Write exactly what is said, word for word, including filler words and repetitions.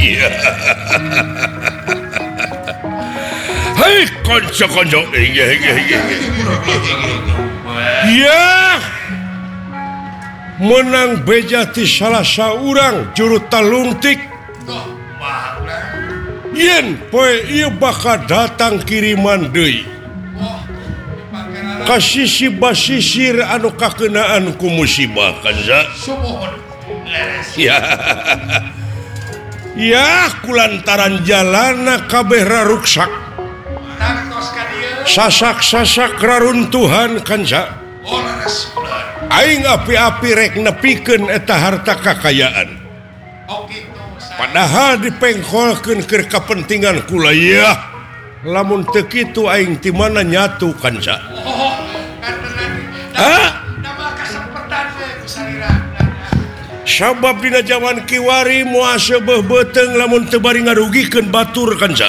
Hai konco-konco. Iya iya iya. Ya. Menang beja ti salah saurang juru talungtik. Yen poe ieu bakal datang kiriman deui. Kasih si basisir anu kakenaan ku musibah kanza. Ya. Ya kulantaran jalana kabeh raruksak. Sasak-sasak raruntuhan kanza. Aing api-api rek nepikeun eta harta kakayaan. Padahal dipengkolkeun keur kapentingan kula ya. Lamun teu kitu aing ti mana nyatu kanca. Hah? Sabab dina zaman kiwari moal seubeuh beuteung lamun teu bari ngarugikeun batur kanca.